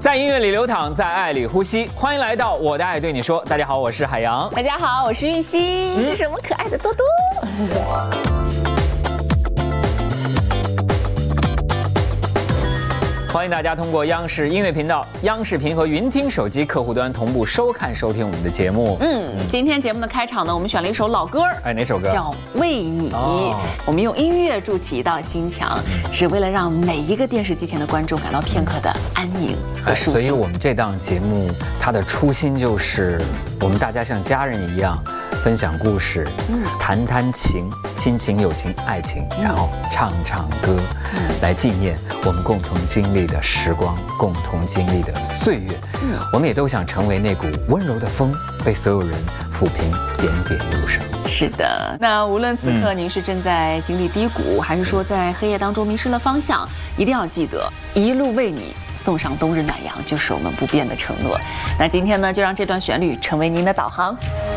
在音乐里流淌，在爱里呼吸。欢迎来到我的爱对你说。大家好，我是海洋。 大家好，我是玉溪。这是我们可爱的多多。 欢迎大家通过央视音乐频道、央视频和云听手机客户端同步收看收听我们的节目。 今天节目的开场呢，我们选了一首老歌。 哪首歌？ 叫《为你》。我们用音乐筑起一道心墙，是为了让每一个电视机前的观众感到片刻的安宁和舒心。 所以我们这档节目它的初心就是我们大家像家人一样分享故事，谈谈情，亲情、友情、爱情，然后唱唱歌，来纪念我们共同经历的时光，共同经历的岁月。我们也都想成为那股温柔的风，为所有人抚平点点忧伤。 是的，那无论此刻您是正在经历低谷，还是说在黑夜当中迷失了方向，一定要记得一路为你送上冬日暖阳，就是我们不变的承诺。那今天呢，就让这段旋律成为您的导航。